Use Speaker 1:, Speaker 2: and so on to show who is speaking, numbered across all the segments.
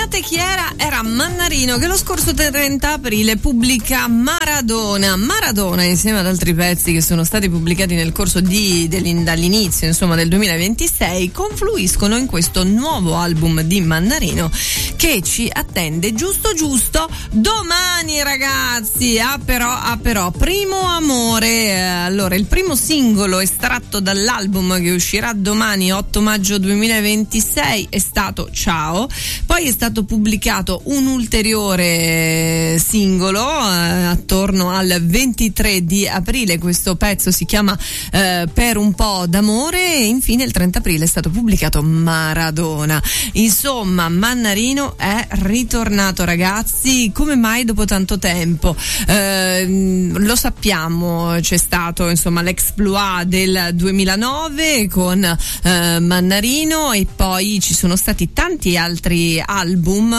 Speaker 1: ricordate chi era? Era Mannarino, che lo scorso 30 aprile pubblica Maradona insieme ad altri pezzi che sono stati pubblicati nel corso dall'inizio insomma del 2026, confluiscono in questo nuovo album di Mannarino che ci attende giusto domani, ragazzi. Però Primo Amore, allora il primo singolo estratto dall'album che uscirà domani 8 maggio 2026 è stato Ciao, poi è stato pubblicato un ulteriore singolo attorno al 23 di aprile, questo pezzo si chiama Per un po' d'amore, e infine il 30 aprile è stato pubblicato Maradona. Insomma, Mannarino è ritornato, ragazzi. Come mai dopo tanto tempo? Lo sappiamo, c'è stato insomma l'exploit del 2009 con Mannarino, e poi ci sono stati tanti altri album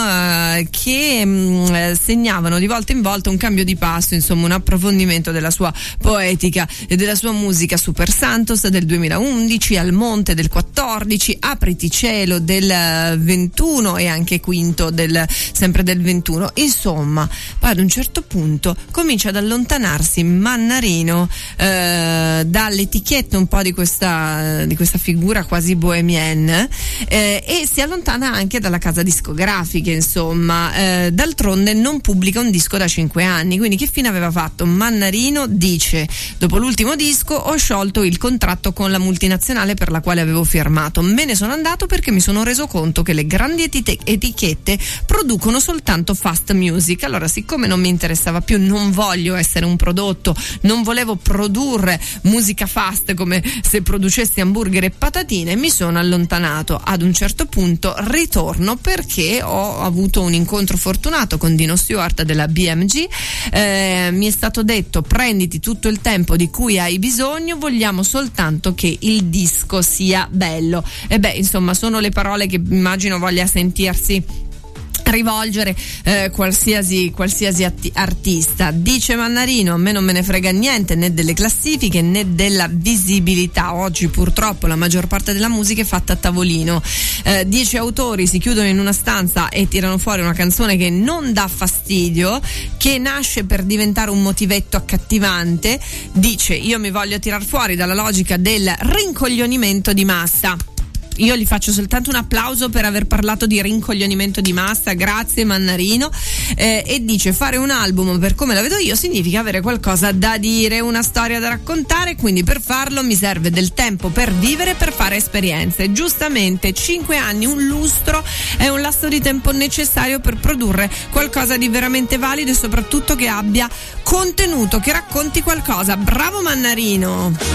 Speaker 1: che segnavano di volta in volta un cambio di passo, insomma un approfondimento della sua poetica e della sua musica. Super Santos del 2011, Al Monte del 14, Apriti cielo del 21 e anche Quinto sempre del 21. Insomma, poi ad un certo punto comincia ad allontanarsi Mannarino dall'etichetta un po' di questa figura quasi bohemienne, e si allontana anche dalla casa discografica, insomma. D'altronde non pubblica un disco da 5 anni, quindi che fine aveva fatto? Mannarino dice: dopo l'ultimo disco ho sciolto il contratto con la multinazionale per la quale avevo firmato, me ne sono andato perché mi sono reso conto che le grandi etichette producono soltanto fast music. Allora, siccome non mi interessava più, non voglio essere un prodotto, non volevo produrre musica fast come se producessi hamburger e patatine, mi sono allontanato. Ad un certo punto ritorno perché ho avuto un incontro fortunato con Dino Stewart della BMG, mi è stato detto: prenditi tutto il tempo di cui hai bisogno, vogliamo soltanto che il disco sia bello. E beh, insomma, sono le parole che immagino voglia sentirsi rivolgere qualsiasi artista. Dice Mannarino: a me non me ne frega niente né delle classifiche né della visibilità, oggi purtroppo la maggior parte della musica è fatta a tavolino. 10 autori si chiudono in una stanza e tirano fuori una canzone che non dà fastidio, che nasce per diventare un motivetto accattivante. Dice: io mi voglio tirar fuori dalla logica del rincoglionimento di massa. Io gli faccio soltanto un applauso per aver parlato di rincoglionimento di massa, grazie Mannarino. E dice: fare un album, per come la vedo io, significa avere qualcosa da dire, una storia da raccontare, quindi per farlo mi serve del tempo per vivere, per fare esperienze. Giustamente 5 anni, un lustro, è un lasso di tempo necessario per produrre qualcosa di veramente valido e soprattutto che abbia contenuto, che racconti qualcosa. Bravo Mannarino!